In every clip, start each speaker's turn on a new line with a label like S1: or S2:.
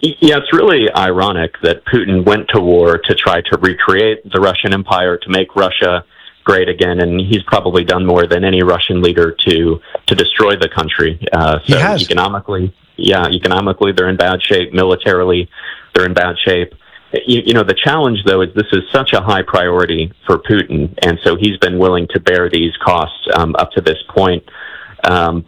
S1: Yeah, it's really ironic that Putin went to war to try to recreate the Russian Empire, to make Russia great again, and he's probably done more than any Russian leader to destroy the country.
S2: He has.
S1: Economically, they're in bad shape. Militarily, they're in bad shape. The challenge, though, is this is such a high priority for Putin, and so he's been willing to bear these costs up to this point. And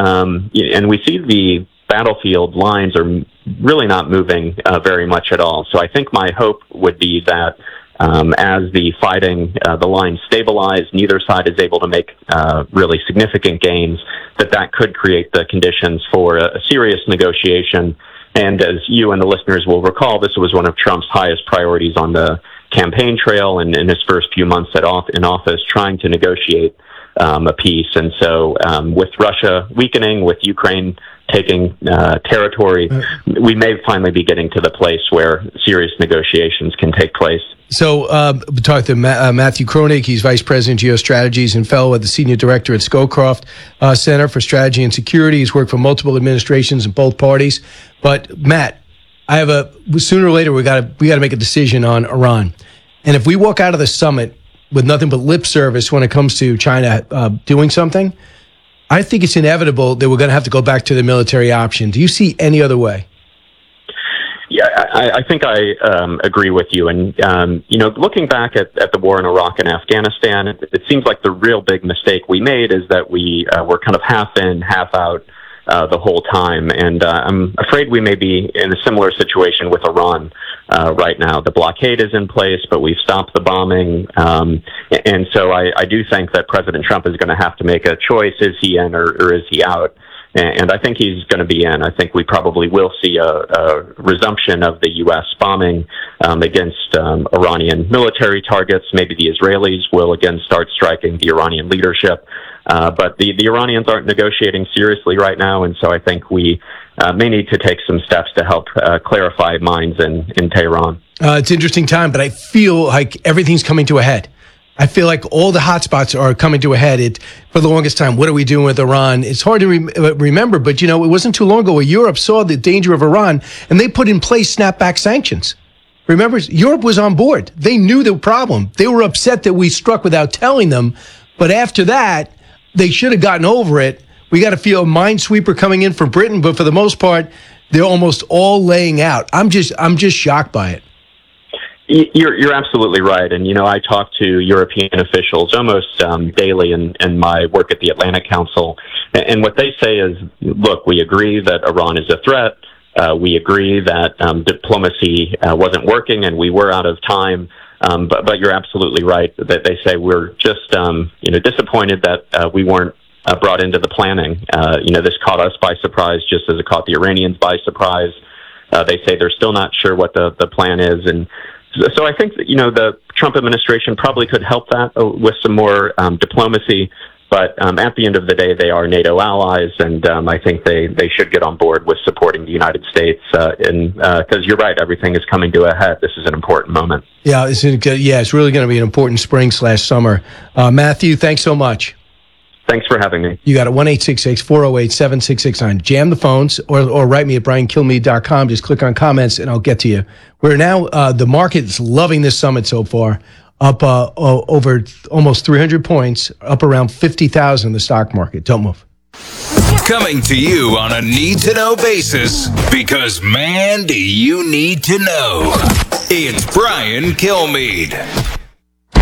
S1: we see the battlefield lines are really not moving very much at all. So I think my hope would be that as the fighting, the lines stabilize, neither side is able to make really significant gains, that could create the conditions for a serious negotiation. And as you and the listeners will recall, this was one of Trump's highest priorities on the campaign trail and in his first few months in office, trying to negotiate a peace. And so with Russia weakening, with Ukraine taking territory, we may finally be getting to the place where serious negotiations can take place.
S2: So we talked to Matthew Kroenig. He's Vice President of Geostrategies and Fellow at the Senior Director at Scowcroft Center for Strategy and Security. He's worked for multiple administrations in both parties. But Matt, sooner or later we got to make a decision on Iran. And if we walk out of the summit with nothing but lip service when it comes to China doing something, I think it's inevitable that we're going to have to go back to the military option. Do you see any other way?
S1: Yeah, I think I agree with you. And, looking back at the war in Iraq and Afghanistan, it seems like the real big mistake we made is that we were kind of half in, half out the whole time. And I'm afraid we may be in a similar situation with Iran right now. The blockade is in place, but we've stopped the bombing. And so I do think that President Trump is going to have to make a choice. Is he in or is he out? And I think he's going to be in. I think we probably will see a resumption of the U.S. bombing against Iranian military targets. Maybe the Israelis will again start striking the Iranian leadership. But the Iranians aren't negotiating seriously right now, and so I think we may need to take some steps to help clarify minds in Tehran.
S2: It's an interesting time, but I feel like everything's coming to a head. I feel like all the hotspots are coming to a head. For the longest time, what are we doing with Iran? It's hard to remember, but, it wasn't too long ago where Europe saw the danger of Iran, and they put in place snapback sanctions. Remember, Europe was on board. They knew the problem. They were upset that we struck without telling them, but after that, they should have gotten over it. We got to feel a minesweeper coming in for Britain, but for the most part, they're almost all laying out. I'm just shocked by it.
S1: You're absolutely right. And, I talk to European officials almost daily in my work at the Atlantic Council. And what they say is, look, we agree that Iran is a threat. We agree that diplomacy wasn't working and we were out of time. But you're absolutely right that they say we're just, disappointed that we weren't brought into the planning. This caught us by surprise just as it caught the Iranians by surprise. They say they're still not sure what the plan is. And so I think that, the Trump administration probably could help that with some more diplomacy. But at the end of the day, they are NATO allies, and I think they should get on board with supporting the United States. Because you're right, everything is coming to a head. This is an important moment.
S2: Yeah, it's really going to be an important spring/summer. Matthew, thanks so much.
S1: Thanks for having me.
S2: You got it, 1-866-408-7669. Jam the phones or write me at briankilmeade.com. Just click on comments and I'll get to you. We're now, the market's loving this summit so far, up over almost 300 points, up around 50,000 in the stock market. Don't move.
S3: Coming to you on a need-to-know basis, because, man, do you need to know. It's Brian Kilmeade.